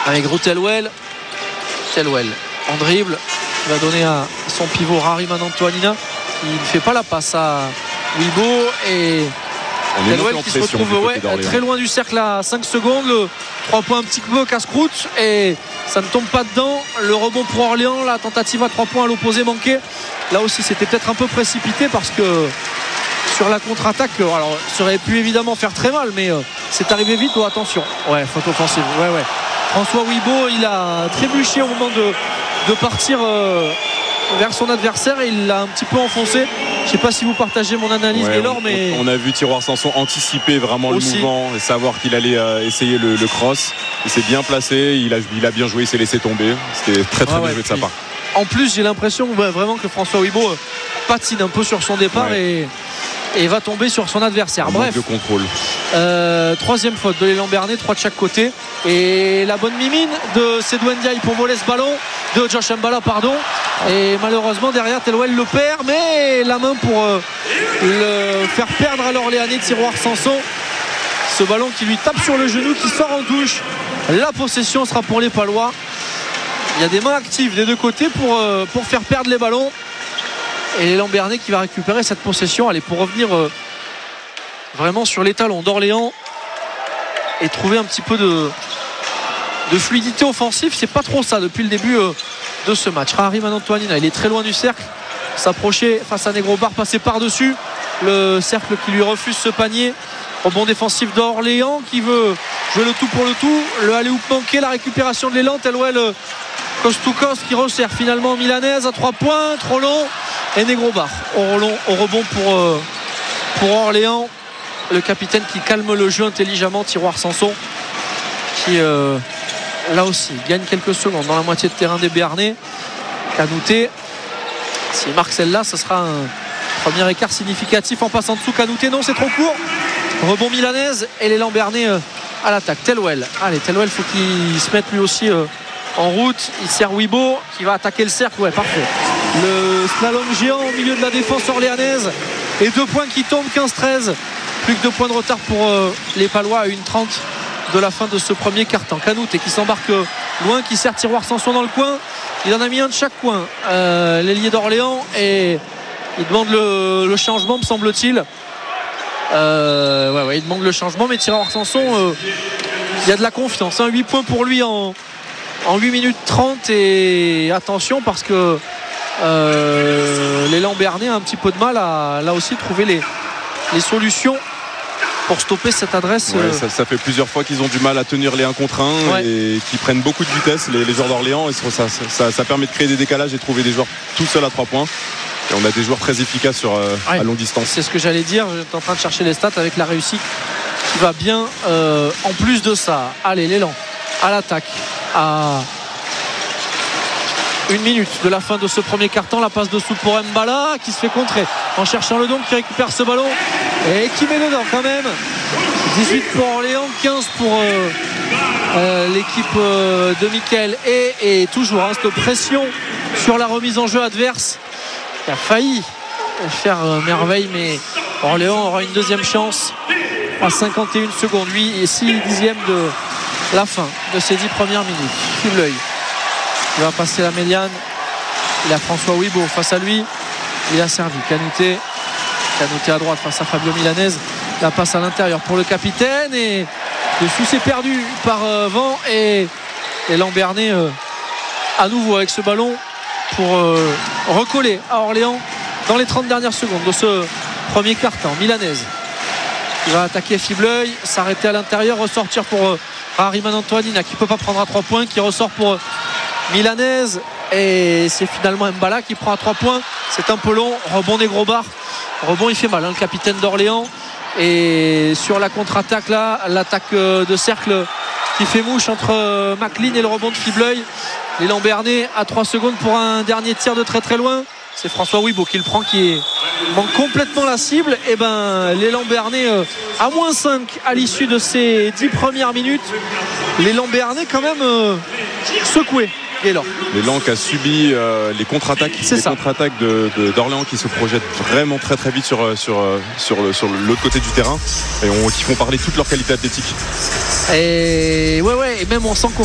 avec Routelwell en dribble, il va donner à son pivot Rari Manantoanina qui ne fait pas la passe à Wibo, et Routelwell qui se retrouve très loin du cercle à 5 secondes. Le 3 points un petit peu casse-croûte et ça ne tombe pas dedans. Le rebond pour Orléans, la tentative à 3 points à l'opposé manquée. Là aussi c'était peut-être un peu précipité parce que sur la contre-attaque, alors ça aurait pu évidemment faire très mal, mais c'est arrivé vite. Attention, faute offensive. François Wibo, il a trébuché au moment de partir vers son adversaire et il l'a un petit peu enfoncé. Je ne sais pas si vous partagez mon analyse, Gaylor, mais on a vu Tiroir Sanson anticiper vraiment le mouvement et savoir qu'il allait essayer le cross. Il s'est bien placé, il a bien joué, il s'est laissé tomber. C'était très bien joué de sa part. En plus, j'ai l'impression vraiment que François Wibo patine un peu sur son départ et va tomber sur son adversaire. Bref, de contrôle. Troisième faute de l'élan Bernay, 3 de chaque côté, et la bonne mimine de Sedou Ndiaye pour voler ce ballon de Josh Mbala, et malheureusement derrière Telwell le perd, mais la main pour le faire perdre à l'Orléanais Tiroir Sanson. Ce ballon qui lui tape sur le genou, qui sort en touche. La possession sera pour les Palois. Il y a des mains actives des deux côtés pour faire perdre les ballons. Et l'élan Bernay qui va récupérer cette possession. Allez, pour revenir vraiment sur les talons d'Orléans et trouver un petit peu de fluidité offensive. C'est pas trop ça depuis le début de ce match. Rari Manantoanina, il est très loin du cercle, s'approcher face à Negrobar, passer par-dessus le cercle qui lui refuse ce panier. Rebond défensif d'Orléans qui veut jouer le tout pour le tout. Le alley-oop manqué, la récupération de l'élan. Telwell coast to coast qui resserre finalement Milanaise à 3 points, trop long. Et Negrobar au rebond pour Orléans. Le capitaine qui calme le jeu intelligemment, Tiroir Sanson, qui là aussi gagne quelques secondes dans la moitié de terrain des Béarnais. Canouté, s'il marque celle-là, ce sera un premier écart significatif en passant dessous. Canouté, non, c'est trop court. Rebond Milanaise et l'élan Bernay à l'attaque. Telwell, faut qu'il se mette lui aussi en route. Il sert Wibo qui va attaquer le cercle. Parfait. Le slalom géant au milieu de la défense orléanaise et 2 points qui tombent, 15-13. Plus que 2 points de retard pour les Palois à 1:30 de la fin de ce premier quart-temps. Canouté qui s'embarque loin, qui sert Tiroir Sanson dans le coin. Il en a mis un de chaque coin, l'ailier d'Orléans, et il demande le changement, me semble-t-il. Il demande le changement, mais Tiroir Sanson, il y a de la confiance. 8 points pour lui en 8 minutes 30, et attention parce que l'élan Bernay a un petit peu de mal à là aussi trouver les solutions pour stopper cette adresse. Ça fait plusieurs fois qu'ils ont du mal à tenir les 1 contre 1 et qui prennent beaucoup de vitesse, les joueurs d'Orléans, et ça permet de créer des décalages et de trouver des joueurs tout seuls à 3 points. Et on a des joueurs très efficaces à longue distance. C'est ce que j'allais dire, j'étais en train de chercher les stats avec la réussite qui va bien en plus de ça. Allez, l'élan à l'attaque à 1 minute de la fin de ce premier quart-temps. La passe dessous pour Mbala qui se fait contrer en cherchant le don, qui récupère ce ballon et qui met dedans quand même. 18 pour Orléans, 15 pour l'équipe de Mickaël et toujours cette pression sur la remise en jeu adverse qui a failli faire merveille, mais Orléans aura une deuxième chance à 51 secondes, lui, et 6 dixièmes de la fin de ces 10 premières minutes. Fibleuil il va passer la médiane, il a François Wibo face à lui, il a servi Canouté à droite face à Fabio Milanaise. La passe à l'intérieur pour le capitaine, et dessus c'est perdu par Vent, et l'élan Bernay à nouveau avec ce ballon pour recoller à Orléans dans les 30 dernières secondes de ce premier quart-temps. Milanaise qui va attaquer Fibleuil, s'arrêter à l'intérieur, ressortir pour Rari Manantoanina qui ne peut pas prendre à 3 points, qui ressort pour Milanaise, et c'est finalement Mbala qui prend à 3 points. C'est un peu long. Rebond Negrobar, rebond il fait mal, le capitaine d'Orléans, et sur la contre-attaque là, l'attaque de cercle qui fait mouche entre McLean et le rebond de Fibleuil. L'élan Bernay à 3 secondes pour un dernier tir de très très loin. C'est François Wibo qui le prend, qui manque complètement la cible. Et l'élan Bernay à -5 à l'issue de ces 10 premières minutes. L'élan Bernay quand même secoué. L'élan qui a subi les contre-attaques, d'Orléans qui se projettent vraiment très très vite sur l'autre côté du terrain, et qui font parler toute leur qualité athlétique. Et et même on sent